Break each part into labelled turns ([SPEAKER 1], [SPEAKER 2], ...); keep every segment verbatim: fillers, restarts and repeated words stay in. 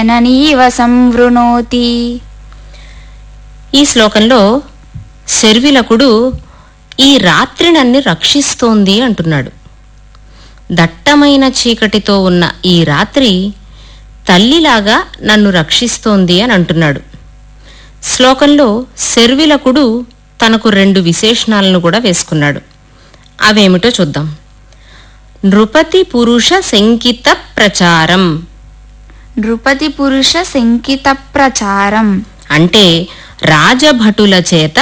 [SPEAKER 1] జననీవ సంవృణోతి.
[SPEAKER 2] ఈ శ్లోకంలో శర్విలకుడు ఈ రాత్రి నన్ను రక్షిస్తోంది అంటున్నాడు. దట్టమైన చీకటితో ఉన్న ఈ రాత్రి తల్లిలాగా నన్ను రక్షిస్తోంది అని అంటున్నాడు. శ్లోకంలో శర్విలకుడు తనకు రెండు విశేషణాలను కూడా వేసుకున్నాడు. అవేమిటో చూద్దాం. నృపతి పురుష శంకిత ప్రచారం.
[SPEAKER 1] నృపతి పురుష శంకిత ప్రచారం
[SPEAKER 2] అంటే రాజభటుల చేత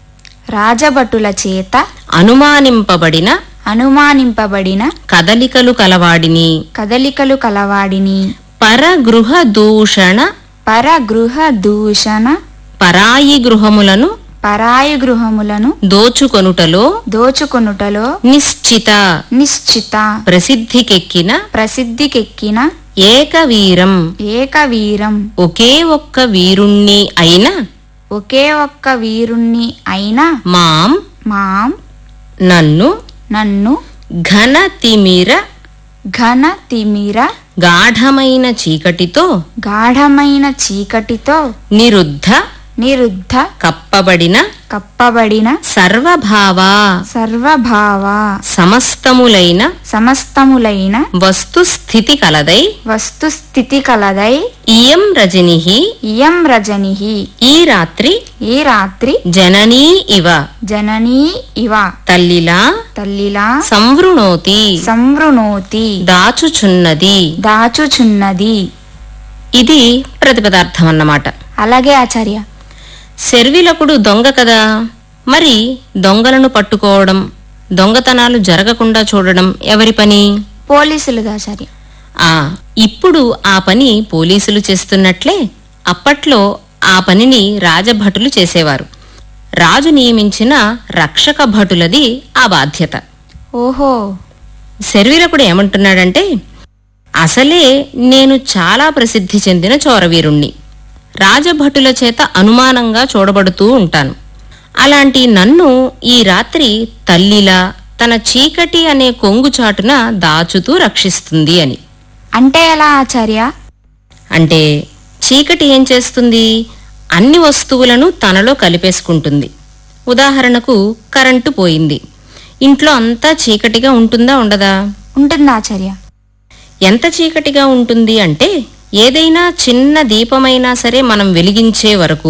[SPEAKER 1] రాజభటుల చేత
[SPEAKER 2] అనుమానింపబడిన
[SPEAKER 1] అనుమానింపబడిన
[SPEAKER 2] కదలికలు కలవాడిని
[SPEAKER 1] కదలికలు కలవాడిని
[SPEAKER 2] పరగృహ దూషణ
[SPEAKER 1] పరగృహ దూషణ
[SPEAKER 2] పరాయి గృహములను
[SPEAKER 1] పరాయి గృహములను
[SPEAKER 2] దోచుకొనుటలో
[SPEAKER 1] దోచుకొనుటలో
[SPEAKER 2] నిశ్చిత
[SPEAKER 1] నిశ్చిత
[SPEAKER 2] ప్రసిద్ధికెక్కిన
[SPEAKER 1] ప్రసిద్ధికెక్కిన
[SPEAKER 2] ఏకవీరం
[SPEAKER 1] ఏకవీరం
[SPEAKER 2] ఒకే ఒక్క వీరుణ్ణి అయిన
[SPEAKER 1] ఒకే ఒక్క వీరుణ్ణి అయిన
[SPEAKER 2] మాం
[SPEAKER 1] మాం
[SPEAKER 2] నన్ను
[SPEAKER 1] నన్ను
[SPEAKER 2] ఘన తిమిర
[SPEAKER 1] ఘన తిమిర
[SPEAKER 2] గాఢమైన చీకటితో
[SPEAKER 1] గాఢమైన చీకటితో
[SPEAKER 2] నిరుద్ధ
[SPEAKER 1] నిరుద్ధ
[SPEAKER 2] కప్పబడిన
[SPEAKER 1] కప్పబడిన
[SPEAKER 2] సర్వభావ
[SPEAKER 1] సర్వభావ
[SPEAKER 2] సమస్తములైన
[SPEAKER 1] సమస్తములైన
[SPEAKER 2] వస్తుస్థితి కలదై
[SPEAKER 1] వస్తుస్థితి కలదై
[SPEAKER 2] ఇయం రజనిహి
[SPEAKER 1] ఇయం రజనిహి
[SPEAKER 2] ఈ రాత్రి
[SPEAKER 1] ఈ రాత్రి
[SPEAKER 2] జననీ ఇవ
[SPEAKER 1] జననీ ఇవ
[SPEAKER 2] తల్లిలా
[SPEAKER 1] తల్లిలా
[SPEAKER 2] సంవృణోతి
[SPEAKER 1] సంవృణోతి
[SPEAKER 2] దాచుచున్నది
[SPEAKER 1] దాచుచున్నది.
[SPEAKER 2] ఇది ప్రతిపదార్థం అన్నమాట.
[SPEAKER 1] అలాగే ఆచార్య.
[SPEAKER 2] శర్విలకుడు దొంగ కదా, మరి దొంగలను పట్టుకోవడం, దొంగతనాలు జరగకుండా చూడడం ఎవరి పని?
[SPEAKER 1] పోలీసులుగా ఆచార్య.
[SPEAKER 2] ఆ ఇప్పుడు ఆ పని పోలీసులు చేస్తున్నట్లే అప్పట్లో ఆ పనిని రాజభటులు చేసేవారు. రాజు నియమించిన రక్షక భటులది ఆ బాధ్యత.
[SPEAKER 1] ఓహో.
[SPEAKER 2] శర్విలకుడు ఏమంటున్నాడంటే, అసలే నేను చాలా ప్రసిద్ధి చెందిన చోరవీరుణ్ణి, రాజభటుల చేత అనుమానంగా చూడబడుతూ ఉంటాను. అలాంటి నన్ను ఈ రాత్రి తల్లిలా తన చీకటి అనే కొంగుచాటున దాచుతూ రక్షిస్తుంది అని.
[SPEAKER 1] అంటే ఎలా ఆచార్య?
[SPEAKER 2] అంటే చీకటి ఏం చేస్తుంది? అన్ని వస్తువులను తనలో కలిపేసుకుంటుంది. ఉదాహరణకు కరెంటు పోయింది, ఇంట్లో అంతా చీకటిగా ఉంటుందా ఉండదా?
[SPEAKER 1] ఉంటుంది ఆచార్య.
[SPEAKER 2] ఎంత చీకటిగా ఉంటుంది అంటే ఏదైనా చిన్న దీపమైనా సరే మనం వెలిగించే వరకు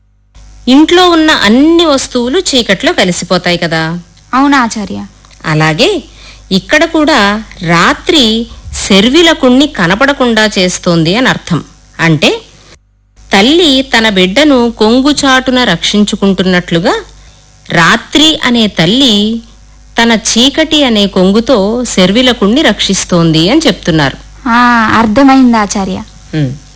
[SPEAKER 2] ఇంట్లో ఉన్న అన్ని వస్తువులు చీకట్లో కలిసిపోతాయి కదా.
[SPEAKER 1] అవునా ఆచార్య?
[SPEAKER 2] అలాగే ఇక్కడ కూడా రాత్రి శర్విలకుణ్ణి కనపడకుండా చేస్తోంది అని అర్థం. అంటే తల్లి తన బిడ్డను కొంగుచాటున రక్షించుకుంటున్నట్లుగా రాత్రి అనే తల్లి తన చీకటి అనే కొంగుతో శర్విలకుణ్ణి రక్షిస్తోంది అని చెప్తున్నారు.
[SPEAKER 1] అర్థమైంది ఆచార్య.
[SPEAKER 2] ఉమ్